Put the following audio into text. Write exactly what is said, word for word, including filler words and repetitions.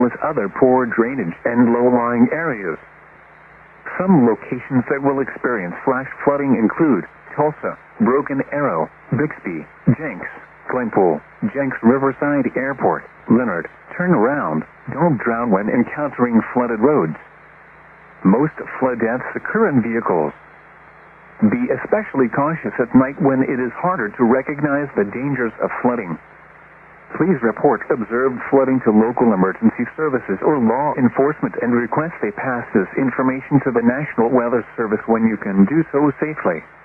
with other poor drainage and low-lying areas. Some locations that will experience flash flooding include Tulsa, Broken Arrow, Bixby, Jenks, Glenpool, Jenks Riverside Airport, Leonard. Turn around. Don't drown when encountering flooded roads. Most flood deaths occur in vehicles. Be especially cautious at night when it is harder to recognize the dangers of flooding. Please report observed flooding to local emergency services or law enforcement and request they pass this information to the National Weather Service when you can do so safely.